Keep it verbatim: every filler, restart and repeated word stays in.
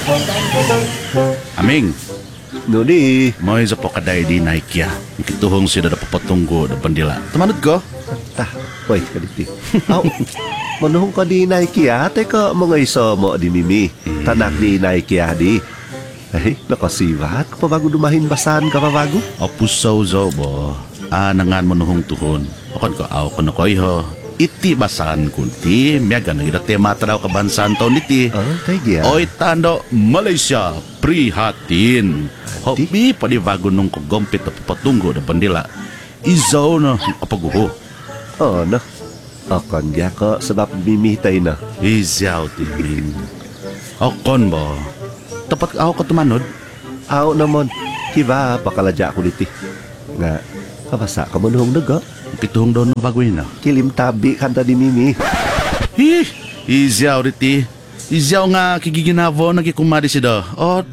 Aming, Nuni. mo isa po kaday di naikya. Ikituhong sila na papatunggo na bandila. Tamanod ko? Ta, hoy, kaditi. Aw, manuhong ka di naikiya, teka mga iso mo di mimi. Tanak di naikiya di. Ay, nakasibat. Kapabago dumahin basan ka pabago? Apusaw zo bo. Ah, nangan mo nuhong tuhon. Akon ko aw ko na koy ho. Iti basan kunti. Miyaga na irate mataraw ka bansan to niti. Oh, tay giya. Oy tando, Malaysia, prihatin. Hobi panibago nung kagompit na papatunggo na bandila. Izaw na kapaguho. Oh, no. Akon giya ko sebab mimitay na. Izaw timing. Akon ba? Tapat ako ka tumanod? Aw naman, kiba pakaladya ko diti. Nga, kabasa ka manuhong naga. Pituhong doon na bago yun na. Kilim tabi kanta di mimi. Hi! Izaw riti. Izaw nga kigiginavo nagikumari si do. O,